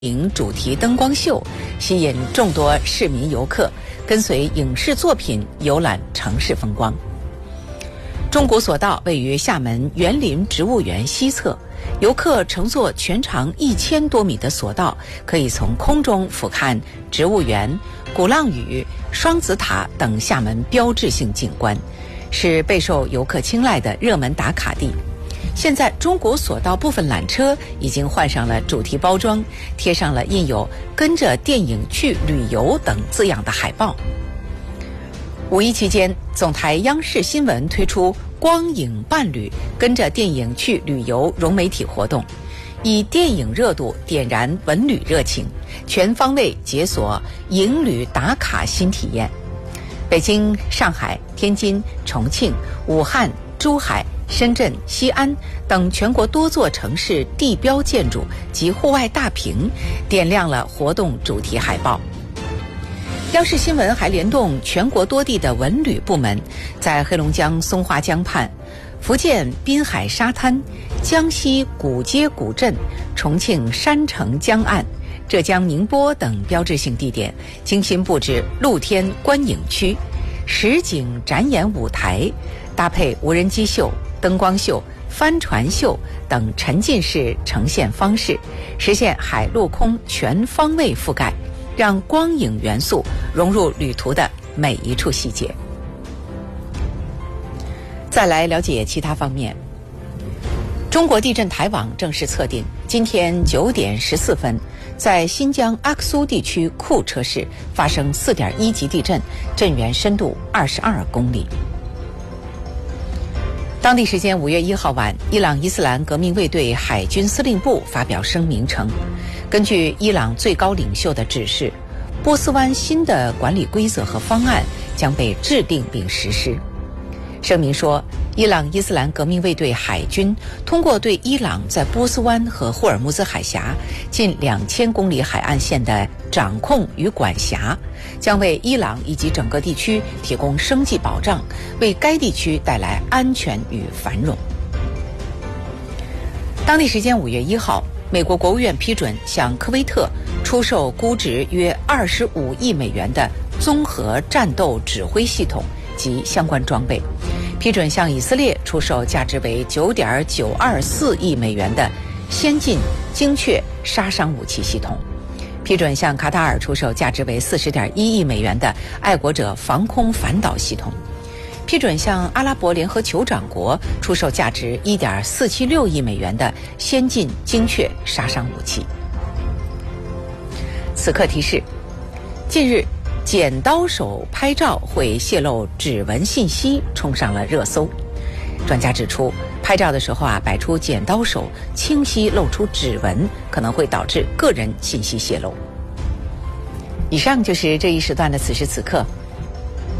影主题灯光秀，吸引众多市民游客跟随影视作品游览城市风光。中国索道位于厦门园林植物园西侧，游客乘坐全长1000多米的索道，可以从空中俯瞰植物园、鼓浪屿、双子塔等厦门标志性景观，是备受游客青睐的热门打卡地。现在中国索道部分缆车已经换上了主题包装，贴上了印有跟着电影去旅游等字样的海报。五一期间，总台央视新闻推出光影伴侣跟着电影去旅游融媒体活动，以电影热度点燃文旅热情，全方位解锁影旅打卡新体验。北京、上海、天津、重庆、武汉、珠海、深圳、西安等全国多座城市地标建筑及户外大屏点亮了活动主题海报。央视新闻还联动全国多地的文旅部门，在黑龙江松花江畔、福建滨海沙滩、江西古街古镇、重庆山城江岸、浙江宁波等标志性地点精心布置露天观影区、实景展演舞台，搭配无人机秀、灯光秀、帆船秀等沉浸式呈现方式，实现海陆空全方位覆盖，让光影元素融入旅途的每一处细节。再来了解其他方面。中国地震台网正式测定，今天9点14分，在新疆阿克苏地区库车市发生4.1级地震，震源深度22公里。当地时间5月1号晚，伊朗伊斯兰革命卫队海军司令部发表声明称，根据伊朗最高领袖的指示，波斯湾新的管理规则和方案将被制定并实施。声明说，伊朗伊斯兰革命卫队海军通过对伊朗在波斯湾和霍尔木兹海峡近2000公里海岸线的掌控与管辖，将为伊朗以及整个地区提供生计保障，为该地区带来安全与繁荣。当地时间5月1号，美国国务院批准向科威特出售估值约25亿美元的综合战斗指挥系统及相关装备，批准向以色列出售价值为9.924亿美元的先进精确杀伤武器系统，批准向卡塔尔出售价值为40.1亿美元的爱国者防空反导系统，批准向阿拉伯联合酋长国出售价值1.476亿美元的先进精确杀伤武器。此刻提示，近日剪刀手拍照会泄露指纹信息冲上了热搜。专家指出，拍照的时候摆出剪刀手清晰露出指纹，可能会导致个人信息泄露。以上就是这一时段的此时此刻，